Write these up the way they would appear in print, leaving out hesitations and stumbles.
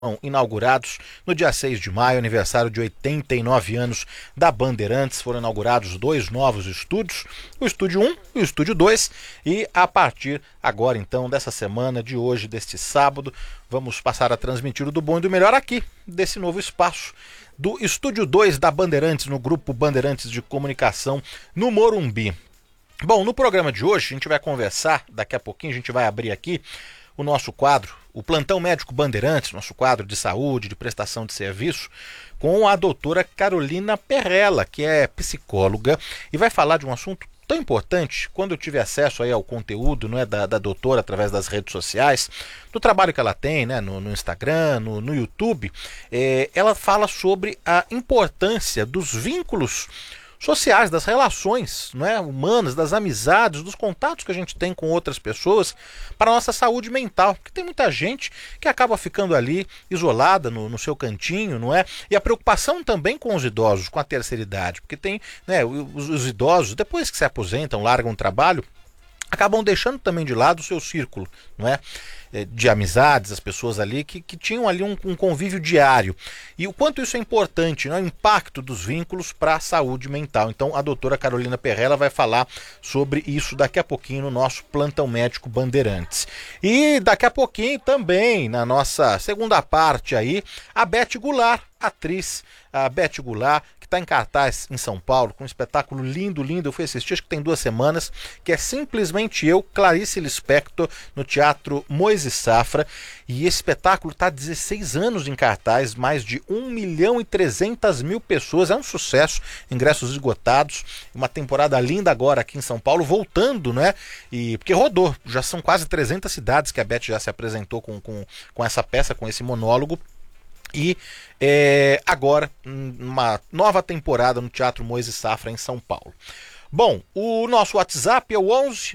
inaugurados no dia 6 de maio, aniversário de 89 anos da Bandeirantes. Foram inaugurados 2 novos estúdios, o Estúdio 1 e o Estúdio 2, e a partir agora então dessa semana, de hoje, deste sábado, vamos passar a transmitir o Do Bom e do Melhor aqui, desse novo espaço do Estúdio 2 da Bandeirantes, no Grupo Bandeirantes de Comunicação, no Morumbi. Bom, no programa de hoje a gente vai conversar, daqui a pouquinho a gente vai abrir aqui o nosso quadro, o Plantão Médico Bandeirantes, nosso quadro de saúde, de prestação de serviço, com a doutora Carolina Perrella, que é psicóloga, e vai falar de um assunto tão importante. Quando eu tive acesso aí ao conteúdo, não é, da doutora através das redes sociais, do trabalho que ela tem, né, no Instagram, no YouTube, ela fala sobre a importância dos vínculos sociais, das relações, não é, humanas, das amizades, dos contatos que a gente tem com outras pessoas para a nossa saúde mental, porque tem muita gente que acaba ficando ali isolada no seu cantinho, não é? E a preocupação também com os idosos, com a terceira idade, porque tem, né, os idosos, depois que se aposentam, largam o trabalho, acabam deixando também de lado o seu círculo, não é? De amizades, as pessoas ali que tinham ali um convívio diário. E o quanto isso é importante, né? O impacto dos vínculos para a saúde mental. Então a doutora Carolina Perrella vai falar sobre isso daqui a pouquinho no nosso Plantão Médico Bandeirantes. E daqui a pouquinho também, na nossa segunda parte aí, a Beth Goulart, atriz, a Beth Goulart, que está em cartaz em São Paulo, com um espetáculo lindo, eu fui assistir, acho que tem 2 semanas, que é Simplesmente Eu, Clarice Lispector, no Teatro Moisés Safra, e esse espetáculo está há 16 anos em cartaz, mais de 1.300.000 pessoas, é um sucesso, ingressos esgotados, uma temporada linda agora aqui em São Paulo, voltando, né, e porque rodou, já são quase 300 cidades que a Beth já se apresentou com essa peça, com esse monólogo. E agora uma nova temporada no Teatro Moisés Safra em São Paulo. Bom, o nosso WhatsApp é o 11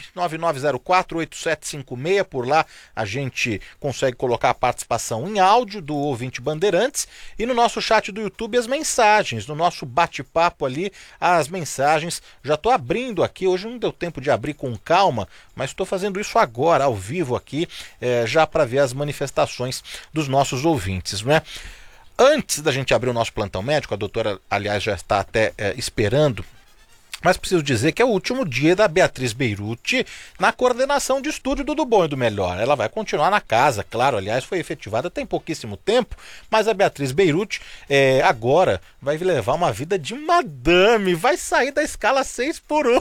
99904 8756. Por lá a gente consegue colocar a participação em áudio do ouvinte Bandeirantes, e no nosso chat do YouTube as mensagens, no nosso bate-papo ali, as mensagens. Já estou abrindo aqui, hoje não deu tempo de abrir com calma, mas estou fazendo isso agora, ao vivo aqui, já para ver as manifestações dos nossos ouvintes, né? Antes da gente abrir o nosso plantão médico, a doutora, aliás, já está até esperando, mas preciso dizer que é o último dia da Beatriz Beirute na coordenação de estúdio do Bom e do Melhor. Ela vai continuar na casa, claro, aliás, foi efetivada tem pouquíssimo tempo, mas a Beatriz Beirute agora vai levar uma vida de madame, vai sair da escala 6x1.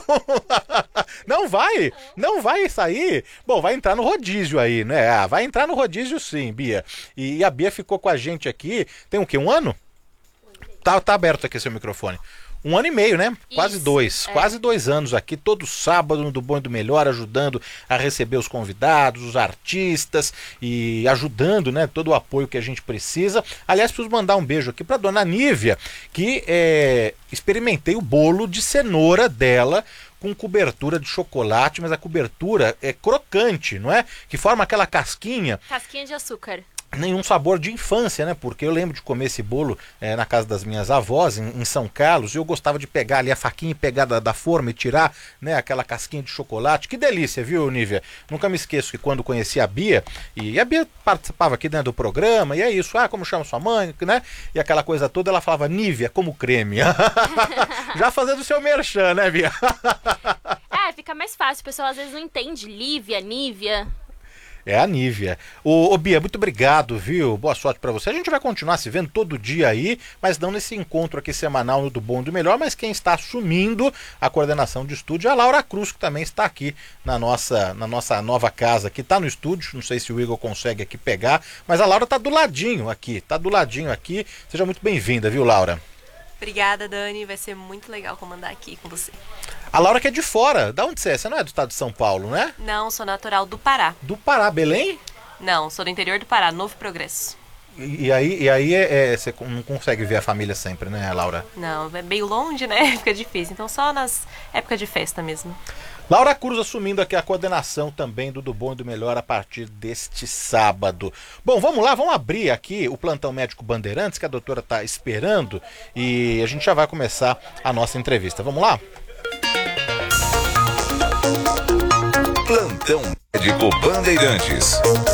Não vai sair. Bom, vai entrar no rodízio aí, né? Vai entrar no rodízio sim, Bia. E a Bia ficou com a gente aqui, tem o quê? 1 ano? Tá aberto aqui seu microfone. 1 ano e meio, né? Quase 2. Quase 2 anos aqui, todo sábado no Do Bom e do Melhor, ajudando a receber os convidados, os artistas, e ajudando, né, todo o apoio que a gente precisa. Aliás, preciso mandar um beijo aqui para dona Nívia, que experimentei o bolo de cenoura dela com cobertura de chocolate, mas a cobertura é crocante, não é? Que forma aquela casquinha. Casquinha de açúcar. Nenhum sabor de infância, né? Porque eu lembro de comer esse bolo na casa das minhas avós, em São Carlos, e eu gostava de pegar ali a faquinha e pegar da forma e tirar, né, aquela casquinha de chocolate. Que delícia, viu, Nívia? Nunca me esqueço que quando conheci a Bia, e a Bia participava aqui dentro do programa, e é isso, como chama sua mãe, né? E aquela coisa toda, ela falava Nívia como creme. Já fazendo o seu merchan, né, Bia? Fica mais fácil, o pessoal às vezes não entende, Lívia, Nívia. É a Nívia. Ô Bia, muito obrigado, viu? Boa sorte pra você. A gente vai continuar se vendo todo dia aí, mas não nesse encontro aqui semanal no Do Bom e do Melhor, mas quem está assumindo a coordenação de estúdio é a Laura Cruz, que também está aqui na nossa nova casa, que está no estúdio. Não sei se o Igor consegue aqui pegar, mas a Laura está do ladinho aqui, Seja muito bem-vinda, viu, Laura? Obrigada, Dani. Vai ser muito legal comandar aqui com você. A Laura que é de fora. Da onde você é? Você não é do estado de São Paulo, né? Não, sou natural do Pará. Do Pará, Belém? Não, sou do interior do Pará, Novo Progresso. E aí você não consegue ver a família sempre, né, Laura? Não, é meio longe, né? Fica difícil. Então só nas épocas de festa mesmo. Laura Cruz assumindo aqui a coordenação também do Bom e do Melhor a partir deste sábado. Bom, vamos lá, vamos abrir aqui o Plantão Médico Bandeirantes, que a doutora está esperando, e a gente já vai começar a nossa entrevista. Vamos lá? Plantão Médico Bandeirantes.